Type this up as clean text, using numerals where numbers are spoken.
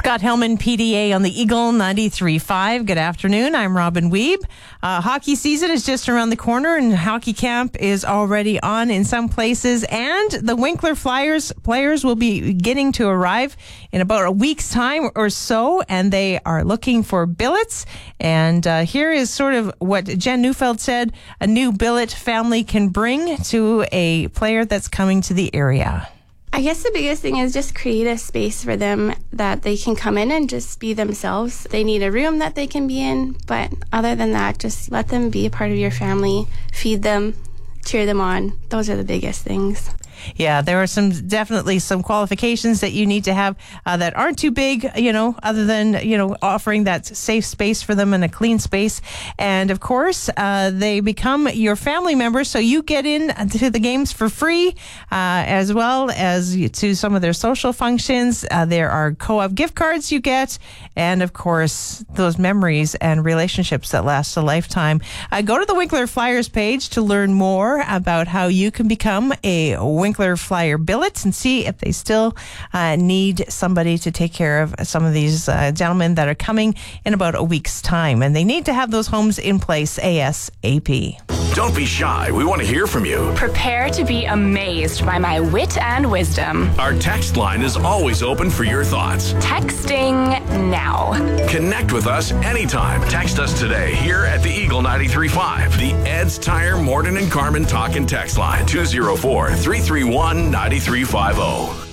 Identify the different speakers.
Speaker 1: Scott Hellman, PDA on the Eagle 93.5. Good afternoon. I'm Robin Wiebe. Hockey season is just around the corner, and hockey camp is already on in some places. And the Winkler Flyers players will be beginning to arrive in about a week's time or so, and they are looking for billets. And here is sort of what Jen Neufeld said a new billet family can bring to a player that's coming to the area.
Speaker 2: I guess the biggest thing is just create a space for them that they can come in and just be themselves. They need a room that they can be in, but other than that, just let them be a part of your family, feed them, cheer them on. Those are the biggest things.
Speaker 1: Yeah, there are definitely some qualifications that you need to have that aren't too big, other than, offering that safe space for them and a clean space. And of course, they become your family members, so you get in to the games for free, as well as to some of their social functions. There are co-op gift cards you get, and of course, those memories and relationships that last a lifetime. Go to the Winkler Flyers page to learn more about how you can become a Winkler Flyer billet and see if they still need somebody to take care of some of these gentlemen that are coming in about a week's time. And they need to have those homes in place ASAP.
Speaker 3: Don't be shy. We want to hear from you.
Speaker 4: Prepare to be amazed by my wit and wisdom.
Speaker 3: Our text line is always open for your thoughts.
Speaker 4: Texting now.
Speaker 3: Connect with us anytime. Text us today here at the Eagle 93.5. The Ed's Tire Morton and Carmen Talk and Text line 204-331-9350.